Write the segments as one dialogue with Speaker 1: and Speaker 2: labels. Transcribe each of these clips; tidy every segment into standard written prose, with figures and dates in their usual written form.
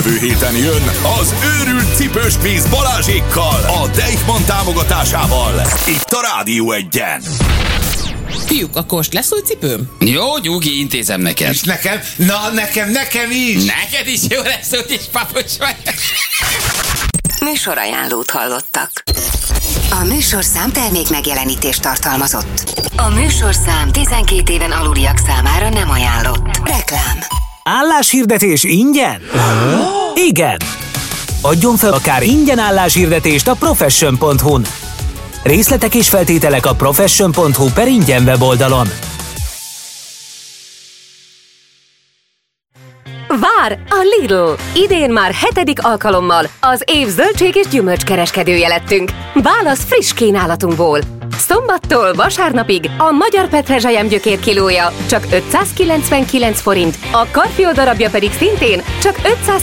Speaker 1: Jövő héten jön az őrült cipős kvíz Balázsékkal, a Deichmann támogatásával. Itt a Rádió 1-en.
Speaker 2: Fiúk, akkor most lesz új cipőm?
Speaker 3: Jó, Gyugi, intézem neked.
Speaker 4: És nekem? Na, nekem is.
Speaker 3: Neked is jó lesz, úgyis papucs vagy.
Speaker 5: Műsorajánlót hallottak. A műsorszám termék megjelenítést tartalmazott. A műsorszám 12 éven aluliak számára nem ajánlott. Reklám.
Speaker 6: Álláshirdetés ingyen? Igen! Adjon fel akár ingyen álláshirdetést a profession.hu-n. Részletek és feltételek a profession.hu/ingyen weboldalon.
Speaker 7: Vár a Lidl! Idén már 7. alkalommal az év zöldség és gyümölcskereskedője lettünk. Válasz friss kínálatunkból! Szombattól vasárnapig a magyar petrezselyem gyökér kilója csak 599 forint, a karfiol darabja pedig szintén csak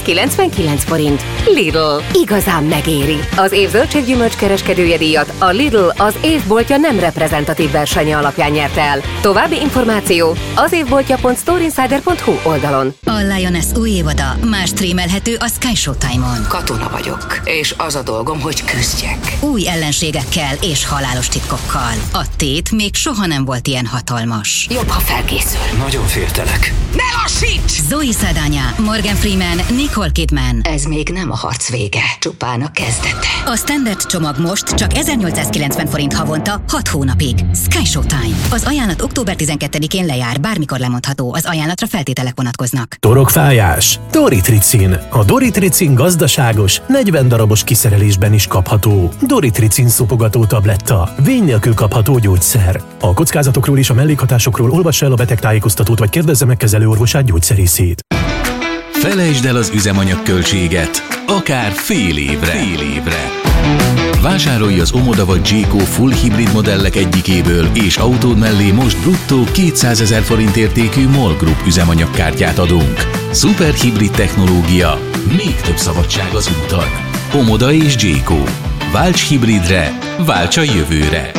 Speaker 7: 599 forint. Lidl. Igazán megéri. Az év zöldséggyümölcs kereskedője díjat a Lidl az évboltja nem reprezentatív versenye alapján nyerte el. További információ az évboltja.storeinsider.hu oldalon.
Speaker 8: A Lioness új évada már streamelhető a Sky Showtime-on.
Speaker 5: Katona vagyok, és az a dolgom, hogy küzdjek.
Speaker 8: Új ellenségekkel és halálos titkokkal. A tét még soha nem volt ilyen hatalmas.
Speaker 5: Jobb, ha felkészül.
Speaker 4: Nagyon féltelek.
Speaker 5: Ne lassíts!
Speaker 8: Zoe Saldana, Morgan Freeman, Nicole Kidman.
Speaker 5: Ez még nem a harc vége, csupán a kezdete.
Speaker 8: A standard csomag most csak 1890 forint havonta 6 hónapig. Sky Showtime. Az ajánlat október 12-én lejár, bármikor lemondható. Az ajánlatra feltételek vonatkoznak.
Speaker 9: Torokfájás? Doritricin. A Doritricin gazdaságos, 40 darabos kiszerelésben is kapható. Doritricin szopogató tabletta. Vény nélkül kapható gyógyszer. A kockázatokról és a mellékhatásokról olvassa el a betegtájékoztatót, vagy kérdezze meg kezelőorvosát, gyógyszerészét.
Speaker 10: Felejtsd el az üzemanyagköltséget, akár fél évre. Vásárolj az Omoda vagy Jayco full hibrid modellek egyikéből, és autód mellé most bruttó 200 000 forint értékű MOL Group üzemanyagkártyát adunk. Szuper hibrid technológia, még több szabadság az úton. Omoda és Jayco. Válts hibridre, válts a jövőre!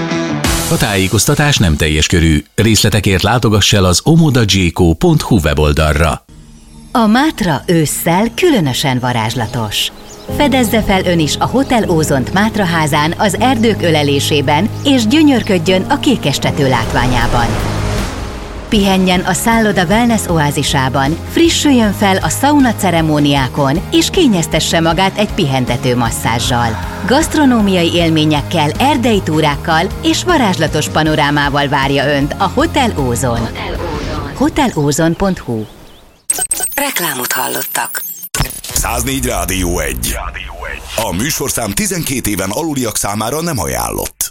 Speaker 10: A tájékoztatás nem teljes körű. Részletekért látogass el az omodajayco.hu weboldalra.
Speaker 8: A Mátra ősszel különösen varázslatos. Fedezze fel ön is a Hotel Ózont Mátraházán az erdők ölelésében, és gyönyörködjön a kékestető látványában. Pihenjen a szálloda wellness oázisában, frissüljön fel a szauna ceremóniákon, és kényeztesse magát egy pihentető masszázsal. Gasztronómiai élményekkel, erdei túrákkal és varázslatos panorámával várja Önt a Hotel Ózon. hotelozon.hu.
Speaker 5: Reklámot hallottak.
Speaker 1: 104 Rádió 1. A műsorszám 12 éven aluliak számára nem ajánlott.